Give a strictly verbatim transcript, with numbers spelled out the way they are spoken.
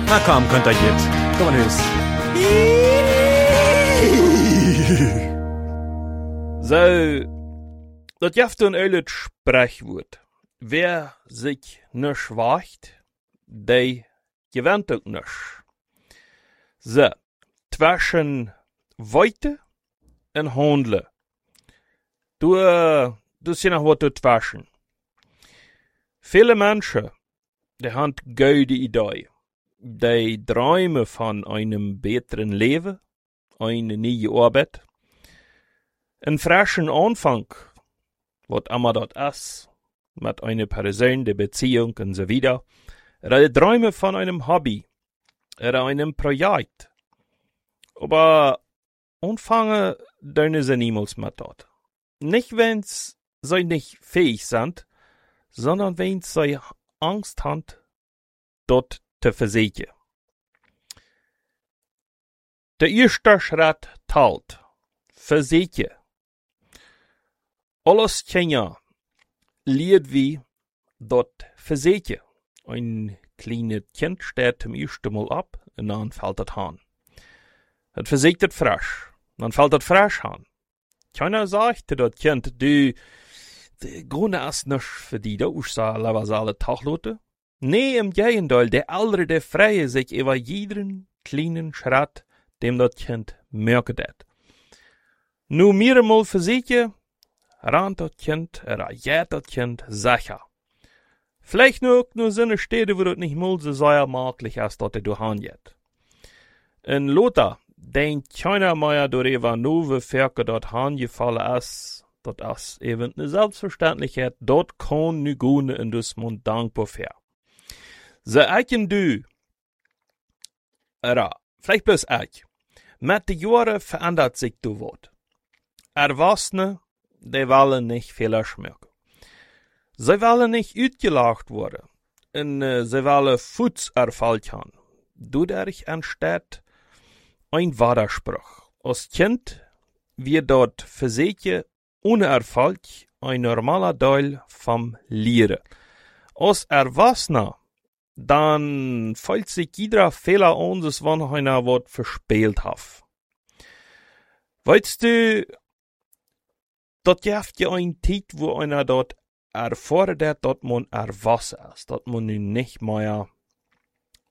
Na komm, könnt ihr jetzt. Komm mal los. So, dat jaft een uit Sprechwoord. Wer sich nisch wacht, der gewinnt ook nisch. So, zwischen Weite en handelen. Du, uh, du zie nog wat te twaschen. Viele Menschen, die haben gute Idee. Die träumen von einem besseren Leben, eine neue Arbeit, einen frischen Anfang, was immer das ist, mit einer Person, der Beziehung und so weiter. Oder die träumen von einem Hobby, oder einem Projekt. Aber anfangen dürfen sie niemals mit das. Nicht, wenn sie nicht fähig sind, sondern wenn sie Angst haben, dort zu versuchen. Der erste Schritt teilt. Versuchen. Alles Kinder lernt wie dort versuchen. Ein kleines Kind steht zum ersten Mal ab und dann fällt das an. Das versucht das frisch. Dann fällt das frisch an. Keiner sagt zu das Kind, du, der Grund ist nicht für die, da ist was alle Taglote. Nee, im Gegenteil, der Ältere, der freue sich über jeden kleinen Schritt, dem das Kind merkt hat. Nu mehrmal versuchen, rannt das Kind, reagiert das Kind sicher. Vielleicht nur auch nur so eine Städte, wo das nicht mal so sehr möglich ist, dass er durchgeht. In Lothar denkt keiner mehr darüber, nur wie Ferke dort hingefallen ist. Das ist eben eine Selbstverständlichkeit. Dort kann nu gehen und das man dankbar für. So, ich und du, oder vielleicht bloß ich, mit den Jahren verändert sich du was. Erwachsene, die wollen nicht Fehler schmecken. Sie wollen nicht ausgelacht werden. Und äh, sie wollen Fußerfall haben. Dadurch entsteht ein Widerspruch. Als Kind wird dort versuchen, ohne Erfolg ein normaler Teil vom Lehren. Als Erwachsener, dann fällt sich jeder Fehler an, dass wenn einer was verspielt hat. Weißt du, das gibt ja eine Zeit, wo einer dort erfordert, dass man erwachsen ist, dass man nun nicht mehr